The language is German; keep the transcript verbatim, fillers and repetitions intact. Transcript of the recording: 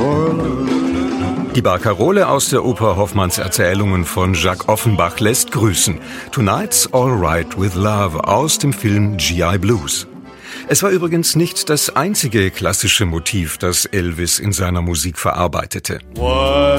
for love. Die Barkarole aus der Oper Hoffmanns Erzählungen von Jacques Offenbach lässt grüßen. Tonight's All Right with Love aus dem Film G I Blues. Es war übrigens nicht das einzige klassische Motiv, das Elvis in seiner Musik verarbeitete. What?